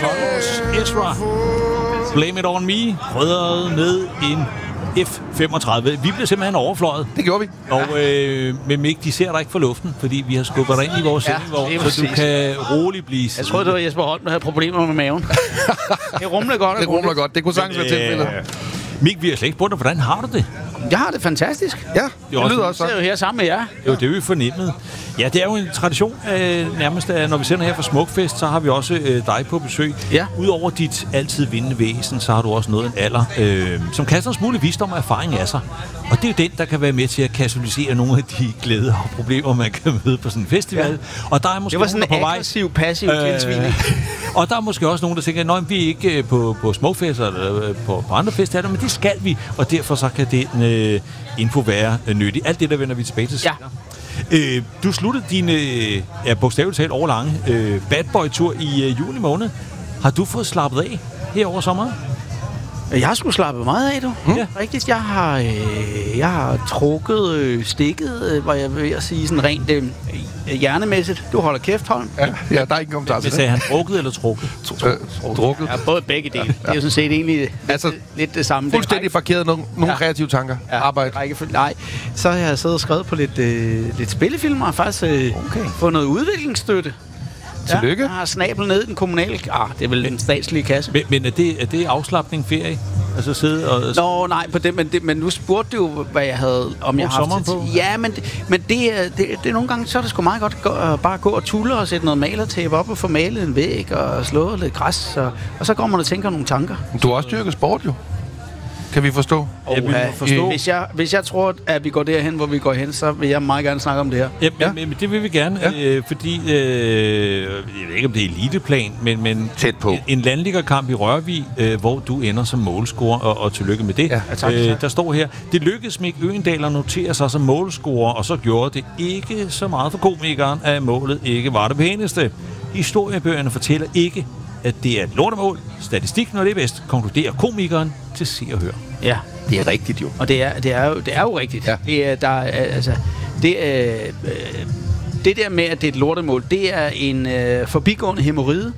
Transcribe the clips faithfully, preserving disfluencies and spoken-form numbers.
Carlos Ezra. Blame It On Me. Rødret med en F femogtredive. Vi blev simpelthen overfløjet. Det gjorde vi. Og øh, med Mik, de ser dig ikke for luften, fordi vi har skubbet dig ind i vores ja, sendevogn, så du kan roligt blive... Jeg troede, det var Jesper Holm, der havde problemer med maven. Det rumler godt. Det rumler godt. Det kunne sagtens være tilfældet. Mik, vi har slet ikke spurgt dig, hvordan har du det? Jeg har det fantastisk. Ja, det, det også, lyder også så. Jeg er jo her sammen med jer. Jo, det er jo fornemmet. Ja, det er jo en tradition øh, nærmest, at når vi sender her fra Smukfest, så har vi også øh, dig på besøg. Ja. Udover dit altid vindende væsen, så har du også noget en alder, øh, som kaster en smule visdom og erfaring af sig. Og det er jo den, der kan være med til at kasualisere nogle af de glæder og problemer, man kan møde på sådan en festival. Ja. Og der er måske det var sådan nogen, en aggressiv, passiv øh, tilsvining. Og der er måske også nogen, der tænker, at vi er ikke øh, på, på Smukfest eller øh, på, på andre festivaler, men det skal vi. Og derfor så kan den øh, info være øh, nyttig. Alt det, der vender vi tilbage til senere. Ja. Øh, du sluttede din, øh, ja, bogstaveligt talt overlange øh, Bad Boy-tur i øh, juni måned. Har du fået slappet af her over sommeren? Jeg har sgu slappet meget af, du. Mm. Ja. Rigtigt, jeg har, øh, jeg har trukket øh, stikket, øh, var jeg ved at sige, sådan rent øh, hjernemæssigt. Du holder kæft, Holm. Ja, ja, der er ikke kommentar til det. Sagde han trukket eller trukket? Øh, drukket. Ja, både begge dele. Det er jo sådan set egentlig altså, lidt, lidt det samme. Fuldstændig parkeret nogle, nogle ja. kreative tanker. Ja, arbejde. Rækkefølge. Nej, så har jeg siddet og skrevet på lidt, øh, lidt spillefilm, og faktisk øh, okay. fået noget udviklingsstøtte. Tillykke. Ja, jeg har snablet ned i den kommunale... Ah, det er vel den statslige kasse. Men, men er, det, er det afslapning, ferie? Altså sidde og... Nå, nej, på det, men, det, men nu spurgte du jo, hvad jeg havde... Om jeg har haft på? Ja, men, det, men det, er, det, det er nogle gange, så er det sgu meget godt gå, uh, bare gå og tulle og sætte noget malertape op og få malet en væg og slå lidt græs. Og, og så går man og tænker nogle tanker. Du har også dyrket sport, jo. Kan vi forstå? Oh, jeg vil forstå. Hvis, jeg, hvis jeg tror, at vi går derhen, hvor vi går hen, så vil jeg meget gerne snakke om det her. Ja, ja. Men, men det vil vi gerne, ja. øh, fordi... Øh, jeg ved ikke, om det er eliteplan, men, men tæt på. En landliggerkamp i Rørvig, øh, hvor du ender som målscorer, og, og tillykke med det. Ja, tak, øh, der står her, det lykkedes Mik Øgendahl at notere sig som målscorer, og så gjorde det ikke så meget for komikeren, at målet ikke var det pæneste. Historiebøgerne fortæller ikke, at det er et lortemål. Statistik, når det er bedst, konkluderer komikeren til Se og Hør. Ja, det er rigtigt jo. Og det er, det er, jo, det er jo rigtigt. Ja. Det er, der, altså, det, øh, det der med, at det er et lortemål, det er en øh, forbigående hæmoride.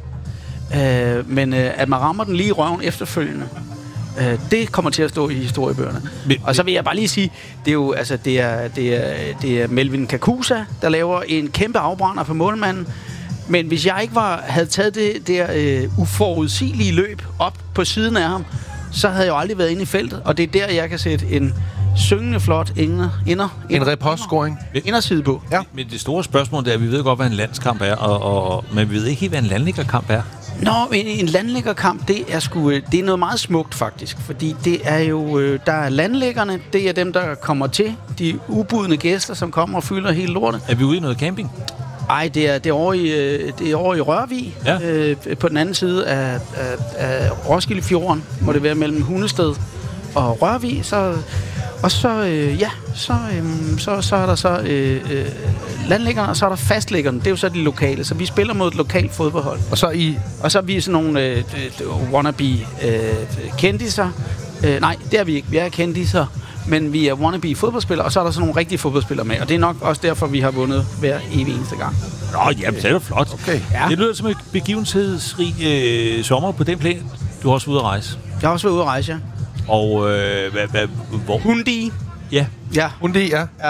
Øh, men øh, at man rammer den lige i røven efterfølgende, øh, det kommer til at stå i historiebøgerne. Men, og så vil jeg bare lige sige, det er jo altså, det er, det er, det er Melvin Kakusa, der laver en kæmpe afbrænder på målmanden. Men hvis jeg ikke var, havde taget det der øh, uforudsigelige løb op på siden af ham, så havde jeg jo aldrig været inde i feltet. Og det er der, jeg kan sætte en syngende flot inder, inder, en repostscoring. Inderside på. Ja. Men det store spørgsmål er, at vi ved godt, hvad en landskamp er, og, og, men vi ved ikke helt, hvad en landliggerkamp er. Nå, en, en landliggerkamp, det er sgu, det er noget meget smukt faktisk, fordi det er jo, der er landlæggerne, det er dem, der kommer til, de ubudne gæster, som kommer og fylder hele lortet. Er vi ude i noget camping? Ej, det er, det er, over, i, det er over i Rørvig, ja. øh, på den anden side af, af, af Roskildefjorden, må det være mellem Hundested og Rørvig, så... Og så, øh, ja, så, øh, så, så er der så øh, øh, landlæggerne, og så er der fastlæggerne. Det er jo så de lokale. Så vi spiller mod et lokalt fodboldhold. Og så i... Og så er vi sådan nogle øh, wannabe øh, kendiser. Øh, nej, det er vi ikke. Vi er kendiser, men vi er wannabe fodboldspillere, og så er der sådan nogle rigtige fodboldspillere med. Og det er nok også derfor, vi har vundet hver evig eneste gang. Nå, jamen, det er da flot. Okay. Ja. Det lyder som en begivenhedsrig øh, sommer på den plan. Du har også været ude at rejse. Jeg har også været ude at rejse, ja. Og øh, hvad, hvad, hvor? Hundi. Ja. Ja. Hundi, ja. Ja.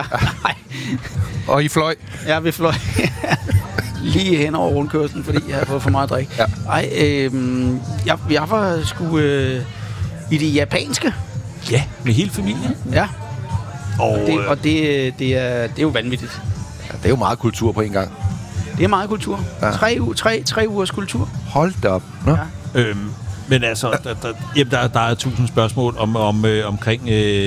Og I fløj. Ja, vi fløj. Lige hen over rundkørslen, fordi jeg har fået for meget drik. Ja. Ej, øh, jeg, jeg var sgu øh, i det japanske. Ja, med hele familien. Ja. Og, og, det, og det, det, er, det er jo vanvittigt. Ja, det er jo meget kultur på en gang. Det er meget kultur. Ja. Tre, tre, tre ugers kultur. Hold da op. Nå. Ja. Øhm, men altså, der, der, jamen, der, der er tusind spørgsmål om, om, øh, omkring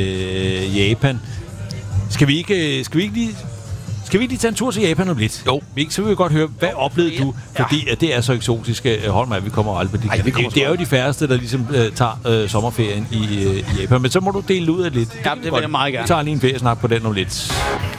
øh, Japan. Skal vi ikke, skal vi ikke lige... Skal vi ikke lige tage en tur til Japan om lidt? Jo. Så vil vi godt høre, hvad oplevede ja. du? Fordi at det er så eksotisk. Hold mig, vi kommer aldrig på det. Ej, vi kommer det, det er jo de færreste, der ligesom uh, tager uh, sommerferien i, uh, i Japan. Men så må du dele ud af lidt. Ja, det vil jeg meget gerne. Vi tager lige en feriesnak på den om lidt.